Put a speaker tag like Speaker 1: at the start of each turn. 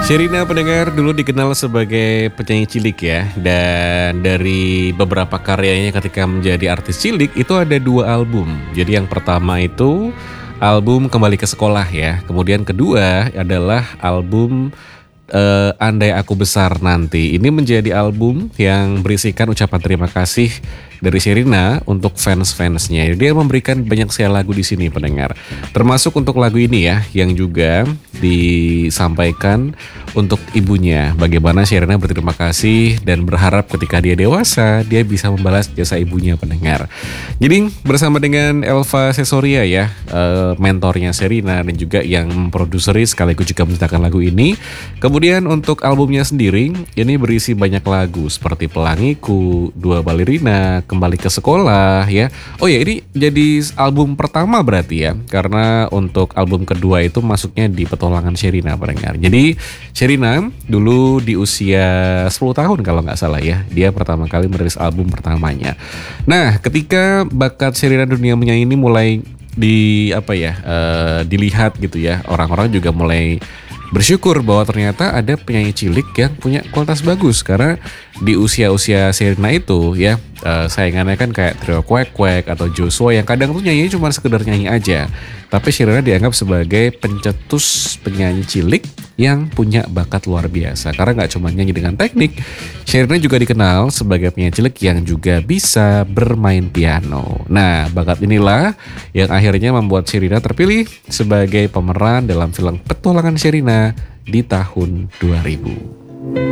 Speaker 1: Sherina pendengar dulu dikenal sebagai penyanyi cilik ya. Dan dari beberapa karyanya ketika menjadi artis cilik itu ada 2 album. Jadi yang pertama itu album Kembali ke Sekolah ya. Kemudian kedua adalah album Andai Aku Besar Nanti. Ini menjadi album yang berisikan ucapan terima kasih dari Sherina untuk fans-fansnya. Dia memberikan banyak sekali lagu di sini pendengar. Termasuk untuk lagu ini ya yang juga disampaikan untuk ibunya. Bagaimana Sherina berterima kasih dan berharap ketika dia dewasa dia bisa membalas jasa ibunya pendengar. Jadi bersama dengan Elva Sesoria ya, mentornya Sherina dan juga yang memproduseri sekaligus juga menciptakan lagu ini. Kemudian untuk albumnya sendiri ini berisi banyak lagu seperti Pelangiku, Dua Balerina, Kembali ke Sekolah ya. Oh ya, ini jadi album pertama berarti ya, karena untuk album kedua itu masuknya di petualangan Sherina pendengar. Jadi Sherina dulu di usia 10 tahun kalau nggak salah ya, dia pertama kali merilis album pertamanya. Nah, ketika bakat Sherina dunia menyanyi ini mulai dilihat gitu ya, orang-orang juga mulai bersyukur bahwa ternyata ada penyanyi cilik yang punya kualitas bagus. Karena di usia-usia Sherina itu ya, saingannya kan kayak Trio Kwek Kwek atau Joshua yang kadang tuh nyanyi cuma sekedar nyanyi aja. Tapi Sherina dianggap sebagai pencetus penyanyi cilik yang punya bakat luar biasa. Karena gak cuma nyanyi dengan teknik, Sherina juga dikenal sebagai penyanyi cilik yang juga bisa bermain piano. Nah, bakat inilah yang akhirnya membuat Sherina terpilih sebagai pemeran dalam film Petualangan Sherina di tahun 2000.